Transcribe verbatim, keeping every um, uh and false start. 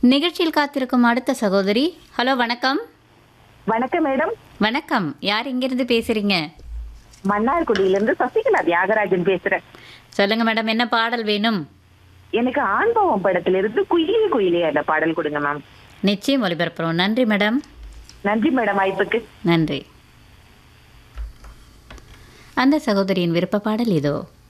நிகழ்ச்சியில் காத்திருக்கும் அடுத்த சகோதரி. ஹலோ, வணக்கம். வணக்கம் மேடம். வணக்கம். யார் இங்கிருந்து பேசுறீங்க? மன்னார்குடியிலிருந்து சசிகலா தியாகராஜன் பேசுறேன். சொல்லுங்க மேடம், என்ன பாடல் வேணும்? எனக்கு ஆண்பவம் படத்திலிருந்து குயிலே குயிலே அந்த பாடல் கொடுங்க மேம். நிச்சயம் ஒளிபரப்புறோம். நன்றி மேடம். நன்றி மேடம் வாய்ப்புக்கு. நன்றி. அந்த சகோதரியின் விருப்ப பாடல் இதோ.